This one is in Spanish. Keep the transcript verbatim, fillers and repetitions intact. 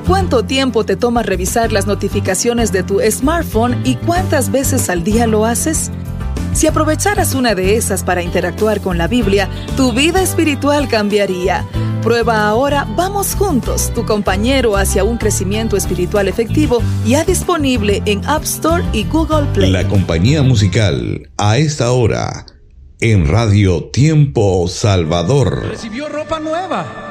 ¿Cuánto tiempo te toma revisar las notificaciones de tu smartphone y cuántas veces al día lo haces? Si aprovecharas una de esas para interactuar con la Biblia, tu vida espiritual cambiaría. Prueba ahora Vamos Juntos, tu compañero hacia un crecimiento espiritual efectivo, ya disponible en App Store y Google Play. La compañía musical a esta hora en Radio Tiempo Salvador. Recibió ropa nueva.